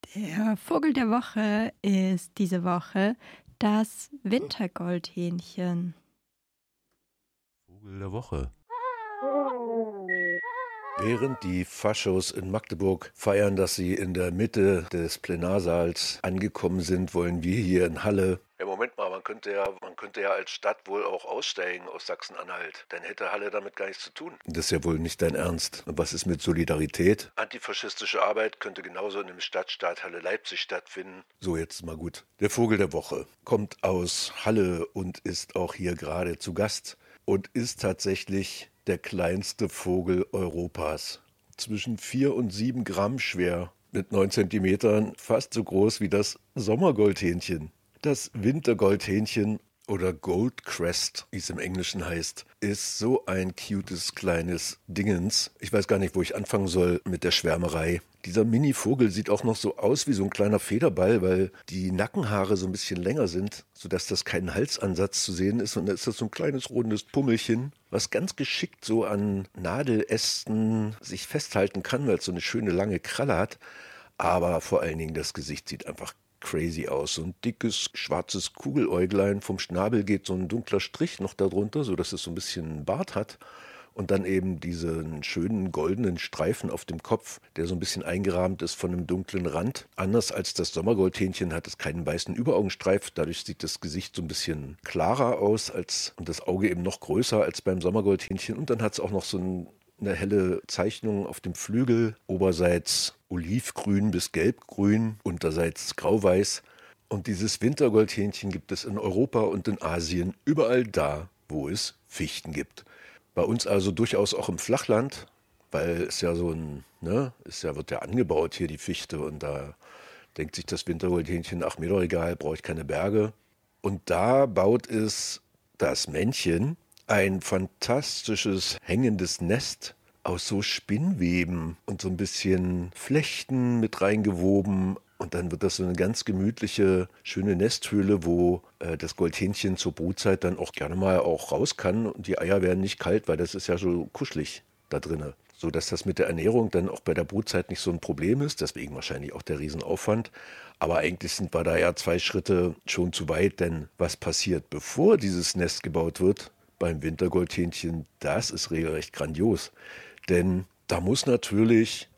Der Vogel der Woche ist diese Woche das Wintergoldhähnchen. Vogel der Woche. Während die Faschos in Magdeburg feiern, dass sie in der Mitte des Plenarsaals angekommen sind, wollen wir hier in Halle. Ja, Moment mal, man könnte ja als Stadt wohl auch aussteigen aus Sachsen-Anhalt. Dann hätte Halle damit gar nichts zu tun. Das ist ja wohl nicht dein Ernst. Und was ist mit Solidarität? Antifaschistische Arbeit könnte genauso in dem Stadtstaat Halle-Leipzig stattfinden. So, jetzt mal gut. Der Vogel der Woche kommt aus Halle und ist auch hier gerade zu Gast und ist tatsächlich der kleinste Vogel Europas. Zwischen 4 und 7 Gramm schwer, mit 9 Zentimetern, fast so groß wie das Sommergoldhähnchen. Das Wintergoldhähnchen oder Goldcrest, wie es im Englischen heißt, ist so ein cutes kleines Dingens. Ich weiß gar nicht, wo ich anfangen soll mit der Schwärmerei. Dieser Mini-Vogel sieht auch noch so aus wie so ein kleiner Federball, weil die Nackenhaare so ein bisschen länger sind, sodass das kein Halsansatz zu sehen ist. Und da ist das so ein kleines rundes Pummelchen, was ganz geschickt so an Nadelästen sich festhalten kann, weil es so eine schöne lange Kralle hat. Aber vor allen Dingen das Gesicht sieht einfach crazy aus. So ein dickes, schwarzes Kugeläuglein. Vom Schnabel geht so ein dunkler Strich noch darunter, sodass es so ein bisschen Bart hat. Und dann eben diesen schönen goldenen Streifen auf dem Kopf, der so ein bisschen eingerahmt ist von einem dunklen Rand. Anders als das Sommergoldhähnchen hat es keinen weißen Überaugenstreif. Dadurch sieht das Gesicht so ein bisschen klarer aus und das Auge eben noch größer als beim Sommergoldhähnchen. Und dann hat es auch noch so eine helle Zeichnung auf dem Flügel, oberseits olivgrün bis gelbgrün, unterseits grauweiß. Und dieses Wintergoldhähnchen gibt es in Europa und in Asien überall da, wo es Fichten gibt. Bei uns also durchaus auch im Flachland, weil es ja wird ja angebaut hier die Fichte und da denkt sich das Wintergoldhähnchen, ach mir doch egal, brauche ich keine Berge. Und da baut es das Männchen ein fantastisches hängendes Nest aus so Spinnweben und so ein bisschen Flechten mit reingewoben. Und dann wird das so eine ganz gemütliche, schöne Nesthöhle, wo das Goldhähnchen zur Brutzeit dann auch gerne mal auch raus kann. Und die Eier werden nicht kalt, weil das ist ja so kuschelig da drinne. So dass das mit der Ernährung dann auch bei der Brutzeit nicht so ein Problem ist. Deswegen wahrscheinlich auch der Riesenaufwand. Aber eigentlich sind wir da ja 2 Schritte schon zu weit. Denn was passiert, bevor dieses Nest gebaut wird beim Wintergoldhähnchen, das ist regelrecht grandios. Denn da muss natürlich